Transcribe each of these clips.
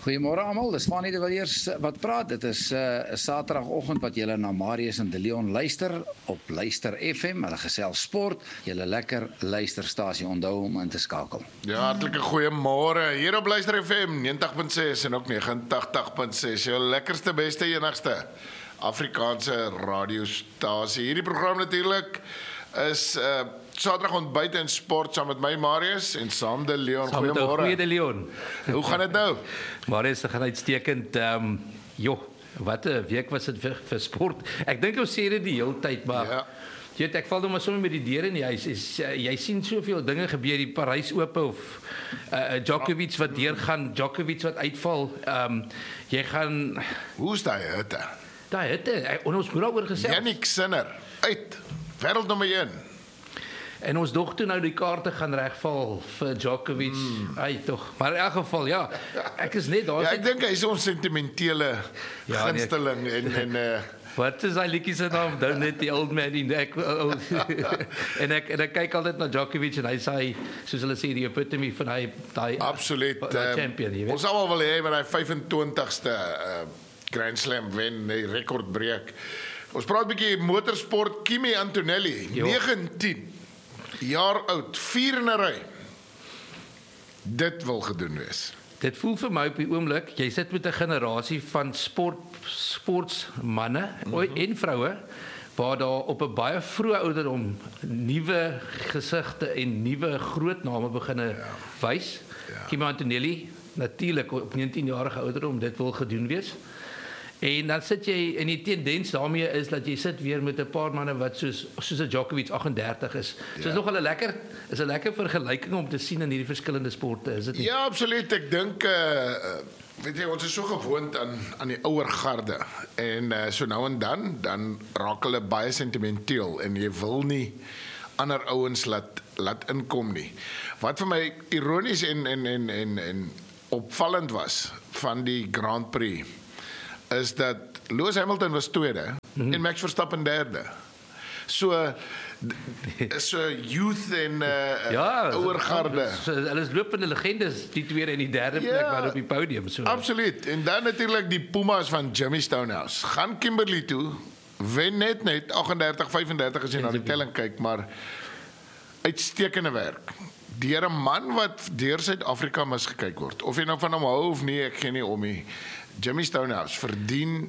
Goeiemôre almal, dis Fanie de Villiers wat praat. Dit is 'n Saterdagoggend wat julle na Marius en De Leon luister op Luister FM. Hulle gesels sport. Julle lekker luisterstasie, onthou om in te skakel. Ja, hartlike goeiemôre. Hier op Luister FM 90.6 en ook 89.6. Jou lekkerste, beste, enigste Afrikaanse radiostasie. Hierdie program natuurlik is Saterdag ontbyt en sport saam met my Marius en saam De Leon. Goeiemôre. Goeie De Leon. Hoe gaan dit nou? Marius, het gaan uitstekend. Wat 'n week was dit vir sport. Ek dink ons sê dit die hele tyd, maar Ja. jy weet, ek val nou maar sommer met die deure in die huis. Jy sien soveel dinge gebeur, die Parys Ope of Djokovic wat deurgaan, Djokovic wat uitval. Jy gaan Hoe is daai hitte? daai hitte, ons moet daaroor gesels. Jannik Sinner uit wêreld nommer 1. En ons dog toe nou die kaarte gaan regval vir Djokovic. Ai tog. Maar in elk geval, ja. Ek is net daar. Ja, ek dink hy is ons sentimentele Ja, nee. gunsteling en Wat is hy liedjie se naam? Don't let the old man in. En ek kyk altyd na Djokovic en hy sê, soos hulle sê, die epitome van daai absoluut champion, jy weet. ons almal wil hê met hy 25ste Grand Slam wen, die rekord breek. Ons praat 'n bietjie motorsport. Kimi Antonelli, Jo. 19 jaar oud, 4 in 'n ry. Dit wil gedoen wees. Dit voel vir my op die oomblik, jy sit met 'n generasie van sportsmanne en vroue waar daar op 'n baie vroeë ouderdom nuwe gesigte en nuwe groot name begine wys. Ja. Kimi Antonelli natuurlik op 19-jarige ouderdom, dit wil gedoen wees. En dan sit jy in die tendens daarmee is dat jy sit weer met 'n paar manne wat soos 'n Djokovic 38 is. So is nog 'n lekker vergelyking om te sien in hierdie verskillende sporte, is dit nie? Ja, absoluut. Ek dink weet jy, ons is so gewoond aan die ouer garde en so nou en dan raak hulle baie sentimenteel en jy wil nie ander ouens laat inkom nie. Wat vir my ironies en opvallend was van die Grand Prix is dat Lewis Hamilton was tweede en Max Verstappen derde. So youth en ouer garde. Hulle is lopende legendes, die tweede en die derde plek wat op die podium so. Absoluut. En dan natuurlik die Pumas van Jimmy Stonehouse. Gaan Kimberley toe, wen net 38-35 as jy na die telling kyk, maar uitstekende werk. Deur 'n man wat deur Suid-Afrika misgekyk word. Of jy nou van hom hou of nie, ek gee nie om nie. Jimmy Stonehouse verdien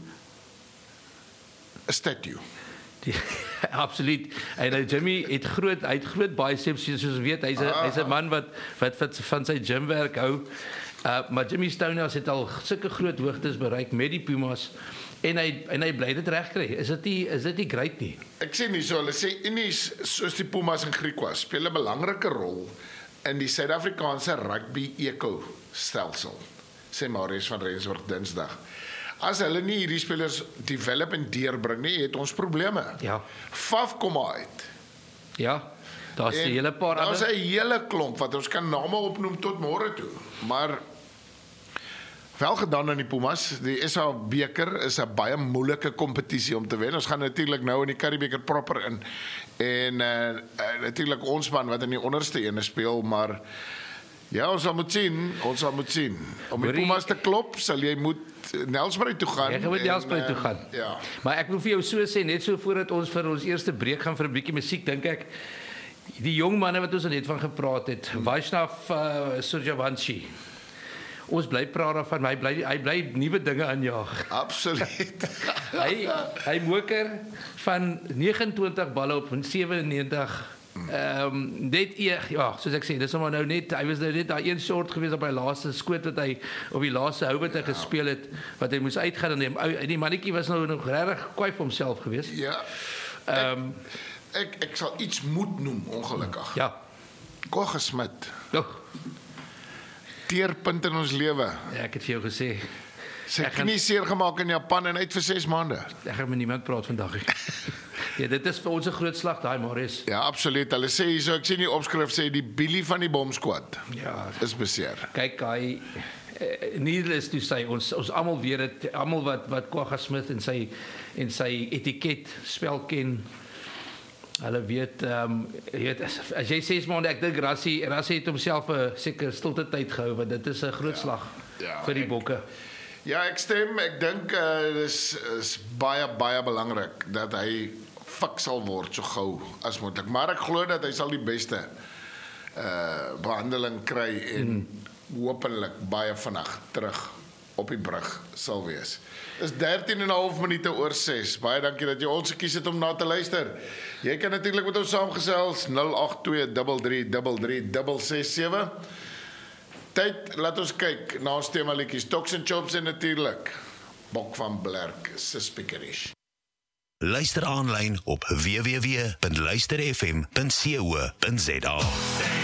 'n statue. Absoluut. En Jimmy het groot biceps, soos ons weet, hy's 'n man wat van sy gymwerk hou. Maar Jimmy Stonehouse het al sulke groot hoogtes bereik met die Pumas en hy bly dit regkry. Is dit nie great nie? Ek sê nie so, hulle sê Unis soos die Pumas in Griekwas speel 'n belangrike rol in die Suid-Afrikaanse rugby ekostelsel. Sê Marius van Rensburg Dinsdag. As hulle nie hierdie spelers develop en deurbring nie, het ons probleme. Ja. Faf kom uit. Ja. Daar's 'n hele paar Daar's 'n hele klomp wat ons kan name opnoem tot môre toe. Maar wel gedaan aan die Pumas. Die SA beker is 'n baie moeilike kompetisie om te wen. Ons gaan natuurlik nou in die Currie beker proper in. En natuurlik ons man wat in die onderste ene speel, maar ja, ons sal moet sien. Om die Pumas te klop, sal jy moet Nelspruit toe gaan. Jy moet Nelspruit toe gaan. Ja. Maar ek wil vir jou so sê, net so voordat ons vir ons eerste breek gaan vir 'n bietjie musiek, dink ek die jong manne wat ons net van gepraat het, Vaishnav Suryavanshi. Ons bly praat daarvan, hy bly nuwe dinge aanjaag. Absoluut. Hy moker van 29 balle op 97. Soos ek sê, dis sommer nou net, hy was nou net daai een short gewees op hy laaste skoot wat hy op die laaste hou wat hy gespeel het, wat hy moes uitgaan en die mannetjie was nou nog regtig kwaai vir homself gewees. Ja. Ek sal iets moet noem, ongelukkig. Ja. Kogge Smit. Nog. Teerpunt in ons lewe. Ja, ek het vir jou gesê. Sy knie seer gemaak in Japan en uit vir 6 maande. Ek gaan met niemand praat vandag nie. Ja, dit is vir ons 'n groot slag daai, Marius. Ja, absoluut. Hulle sê hierso, ek sien die opskrif sê die Billy van die bomsquad. Ja, is beseer. Kyk, hy needless to say, ons almal weet dit, almal wat Kwagga Smith en sy etiket spel ken. Hulle weet, as jy 6 maande, ek dink Rassie het homself 'n seker stilte tyd gehou, want dit is 'n groot slag. vir die bokke. Ja, ek stem. Ek dink dis is baie belangrik dat hy fik sal word so gou as moontlik. Maar ek glo dat hy sal die beste behandeling kry en hopelik baie vinnig terug op die brug sal wees. Dis 13,5 minute oor 6. Baie dankie dat jy ons gekies het om na te luister. Jy kan natuurlik met ons saamgesels 082333367. Tyd, laat ons kyk na ons tema liedjies, Toks en Chops en natuurlik Bok van Blerk se Speakerish. Luister aanlyn op www.luisterfm.co.za.